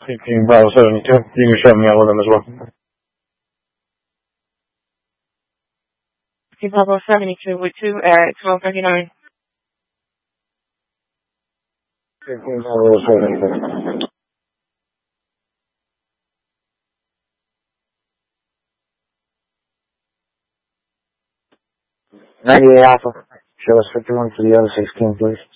King Bravo 72. You can shut me out with them as well. King Bravo 72 with 1239. King Bravo 72. 98 Alpha. Show us 51 for the other 16, please.